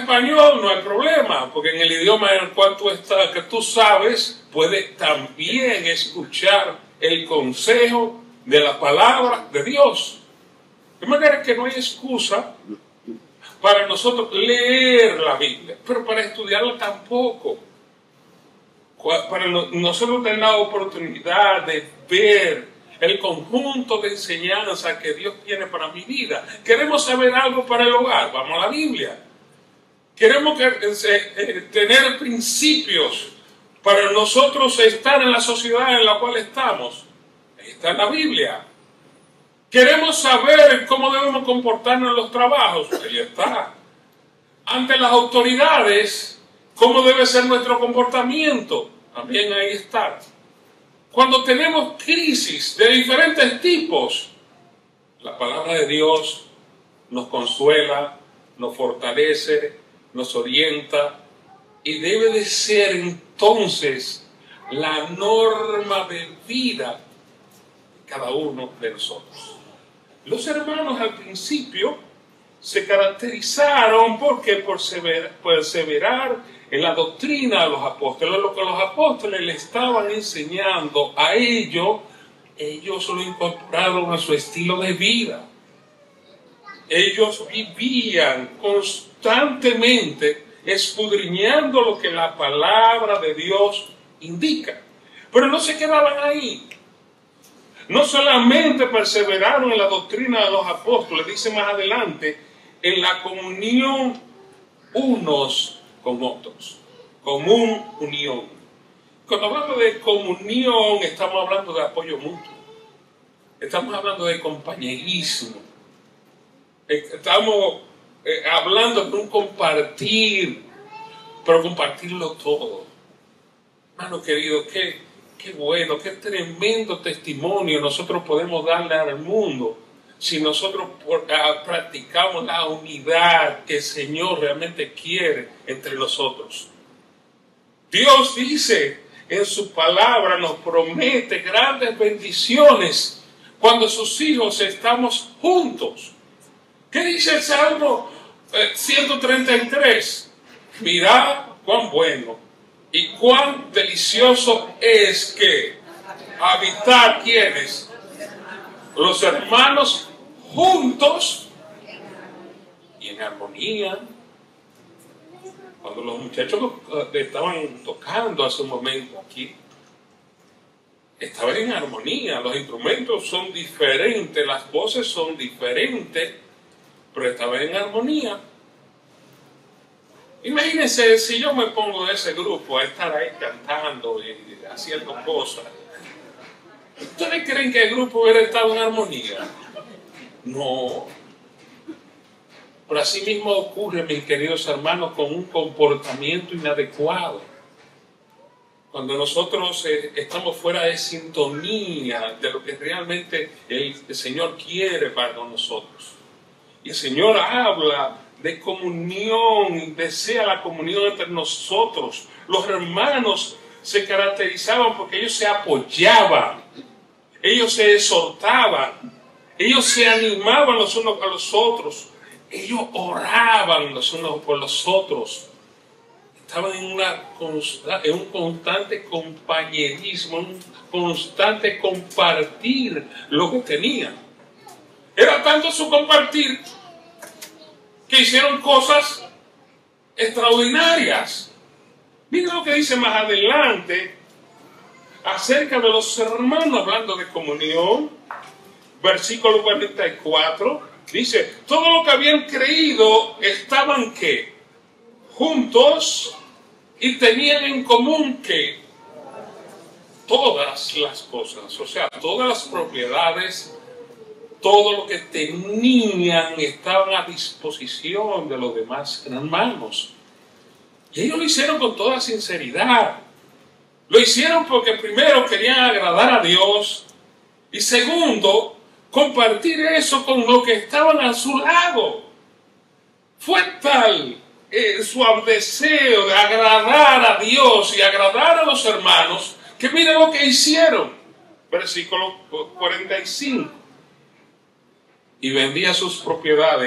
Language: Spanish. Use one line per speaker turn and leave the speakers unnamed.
español, no hay problema, porque en el idioma en el cual tú estás, que tú sabes, puedes también escuchar el consejo de la palabra de Dios. De manera que no hay excusa para nosotros leer la Biblia, pero para estudiarla tampoco. Para nosotros tener la oportunidad de ver el conjunto de enseñanzas que Dios tiene para mi vida. Queremos saber algo para el hogar, vamos a la Biblia. Queremos tener principios para nosotros estar en la sociedad en la cual estamos. Ahí está en la Biblia. Queremos saber cómo debemos comportarnos en los trabajos. Ahí está. Ante las autoridades, cómo debe ser nuestro comportamiento. También ahí está. Cuando tenemos crisis de diferentes tipos, la palabra de Dios nos consuela, nos fortalece, nos orienta y debe de ser entonces la norma de vida de cada uno de nosotros. Los hermanos al principio se caracterizaron por perseverar en la doctrina de los apóstoles. Lo que los apóstoles le estaban enseñando a ellos lo incorporaron a su estilo de vida. Ellos vivían constantemente escudriñando lo que la palabra de Dios indica. Pero no se quedaban ahí. No solamente perseveraron en la doctrina de los apóstoles, dice más adelante, en la comunión unos con otros. Común unión. Cuando hablamos de comunión, estamos hablando de apoyo mutuo. Estamos hablando de compañerismo. Estamos hablando de un compartir, pero compartirlo todo. Hermano querido, qué bueno, qué tremendo testimonio nosotros podemos darle al mundo si nosotros practicamos la unidad que el Señor realmente quiere entre nosotros. Dios dice en su palabra, nos promete grandes bendiciones cuando sus hijos estamos juntos. ¿Qué dice el Salmo 133? Mirad cuán bueno y cuán delicioso es que habitar quienes, los hermanos juntos y en armonía. Cuando los muchachos estaban tocando hace un momento aquí, estaban en armonía. Los instrumentos son diferentes, las voces son diferentes, pero estaban en armonía. Imagínense si yo me pongo de ese grupo a estar ahí cantando y haciendo cosas. ¿Ustedes creen que el grupo hubiera estado en armonía? No. Pero así mismo ocurre, mis queridos hermanos, con un comportamiento inadecuado. Cuando nosotros estamos fuera de sintonía de lo que realmente el Señor quiere para nosotros. Y el Señor habla de comunión y desea la comunión entre nosotros. Los hermanos se caracterizaban porque ellos se apoyaban, ellos se exhortaban, ellos se animaban los unos a los otros, ellos oraban los unos por los otros. Estaban en un constante compañerismo, un constante compartir lo que tenían. Era tanto su compartir que hicieron cosas extraordinarias. Miren lo que dice más adelante acerca de los hermanos, hablando de comunión. Versículo 44, dice, todo lo que habían creído estaban ¿qué? Juntos y tenían en común ¿qué? Todas las cosas, o sea, todas las propiedades, todo lo que tenían estaban a disposición de los demás hermanos. Y ellos lo hicieron con toda sinceridad. Lo hicieron porque primero querían agradar a Dios y segundo, compartir eso con los que estaban a su lado. Fue tal su deseo de agradar a Dios y agradar a los hermanos que miren lo que hicieron. Versículo 45. Y vendía sus propiedades